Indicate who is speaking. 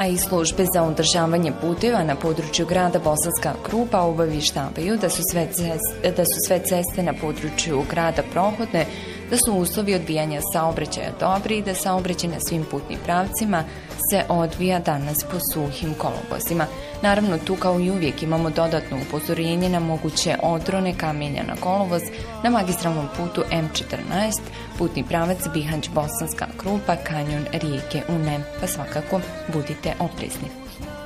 Speaker 1: i službe za održavanje puteva na području grada Bosanska Krupa obavještavaju da su sve ceste na području grada prohodne, da su uslovi odvijanja saobraćaja dobri i da saobraćaj na svim putnim pravcima se odvija danas po suhim kolovozima. Naravno, tu kao i uvijek imamo dodatno upozorenje na moguće odrone kamenja na kolovoz na magistralnom putu M14, putni pravac Bihać-Bosanska Krupa, kanjon rijeke Une, pa svakako budite oprezni.